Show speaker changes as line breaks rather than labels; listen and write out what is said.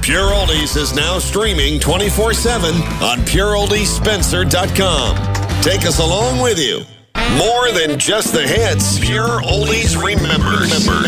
Pure Oldies is now streaming 24/7 on pureoldiespencer.com. Take us along with you. More than just the hits, Pure Oldies remembers.